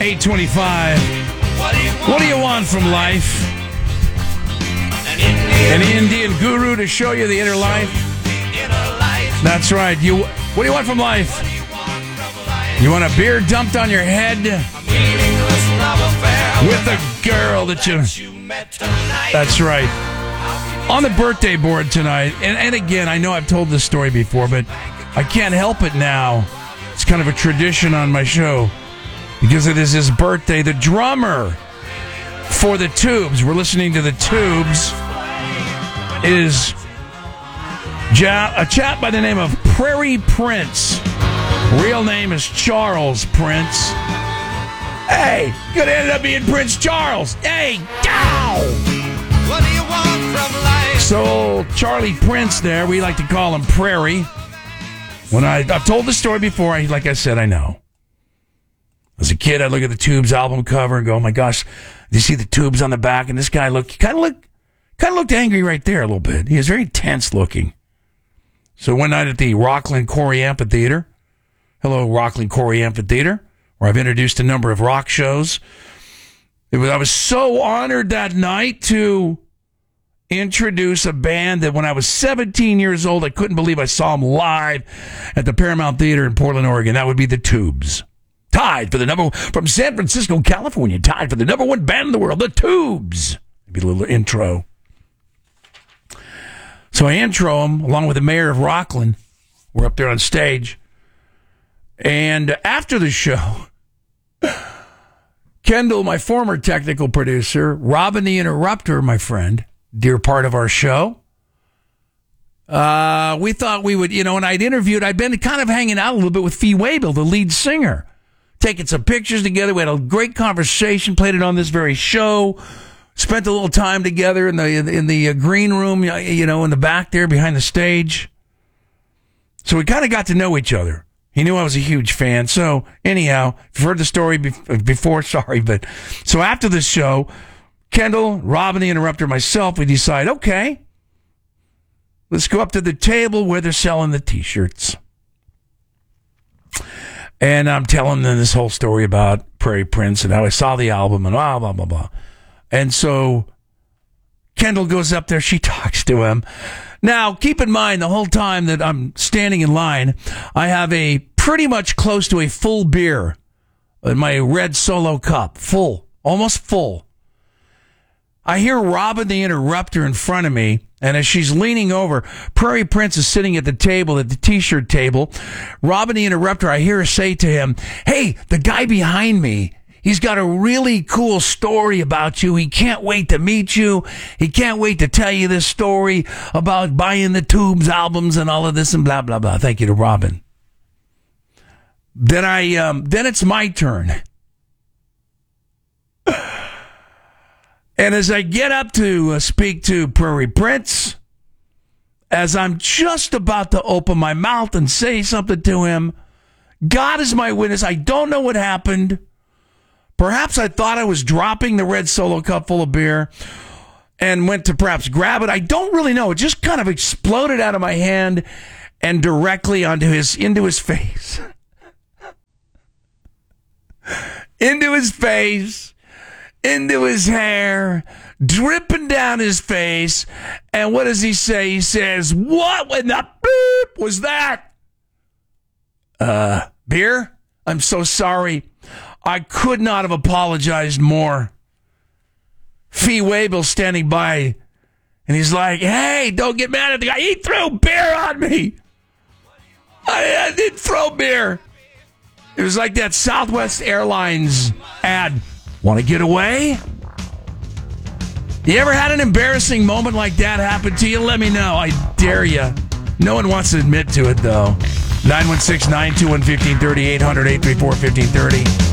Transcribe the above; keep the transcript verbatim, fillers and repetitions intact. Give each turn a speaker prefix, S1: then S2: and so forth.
S1: eight twenty-five. What do you want from life? An Indian guru to show you the inner life? That's right. You. What do you want from life? You want a beer dumped on your head? With a girl that you... That's right. On the birthday board tonight, and, and again, I know I've told this story before, but I can't help it now. It's kind of a tradition on my show because it is his birthday. The drummer for the Tubes, we're listening to the Tubes, is ja- a chap by the name of Prairie Prince. Real name is Charles Prince. Hey, could end up being Prince Charles. Hey, dow! What do you want from life? So, Charlie Prince there, we like to call him Prairie. When I, I've told the story before, I, like I said, I know. As a kid, I'd look at the Tubes album cover and go, oh my gosh, do you see the Tubes on the back? And this guy looked, kind of looked, kind of looked angry right there a little bit. He was very tense looking. So one night at the Rockland Corey Amphitheater, hello, Rockland Corey Amphitheater, where I've introduced a number of rock shows. It was, I was so honored that night to introduce a band that when I was seventeen years old, I couldn't believe I saw them live at the Paramount Theater in Portland, Oregon. That would be the Tubes. Tied for the number, from San Francisco, California, tied for the number one band in the world, the Tubes. Maybe a little intro. So I intro them along with the mayor of Rockland. We're up there on stage. And after the show, Kendall, my former technical producer, Robin the Interrupter, my friend, dear part of our show, uh, we thought we would, you know, and I'd interviewed, I'd been kind of hanging out a little bit with Fee Waybill, the lead singer, taking some pictures together. We had a great conversation, played it on this very show, spent a little time together in the in the green room, you know, in the back there behind the stage. So we kind of got to know each other. He knew I was a huge fan. So anyhow, if you've heard the story before, sorry. But so after the show, Kendall, Robin the Interrupter, myself, we decide, okay, let's go up to the table where they're selling the T-shirts. And I'm telling them this whole story about Prairie Prince and how I saw the album and blah, blah, blah, blah. And so Kendall goes up there. She talks to him. Now, keep in mind, the whole time that I'm standing in line, I have a pretty much close to a full beer in my red Solo cup. Full. Almost full. I hear Robin the Interrupter in front of me, and as she's leaning over, Prairie Prince is sitting at the table, at the T-shirt table. Robin the Interrupter, I hear her say to him, hey, the guy behind me, he's got a really cool story about you. He can't wait to meet you. He can't wait to tell you this story about buying the Tubes albums and all of this and blah, blah, blah. Thank you to Robin. Then I, um, then it's my turn. And as I get up to uh, speak to Prairie Prince, as I'm just about to open my mouth and say something to him, God is my witness. I don't know what happened. Perhaps I thought I was dropping the red Solo cup full of beer and went to perhaps grab it. I don't really know. It just kind of exploded out of my hand and directly onto his, into his face. Into his face, into his hair, dripping down his face. And what does he say? He says, what in the beep was that? Uh, beer? I'm so sorry. I could not have apologized more. Fee Waybill standing by, and he's like, hey, don't get mad at the guy. He threw beer on me. I, I didn't throw beer. It was like that Southwest Airlines ad. Want to get away? You ever had an embarrassing moment like that happen to you? Let me know. I dare you. No one wants to admit to it, though. nine one six, nine two one, one five three zero, eight hundred, eight three four, one five three zero.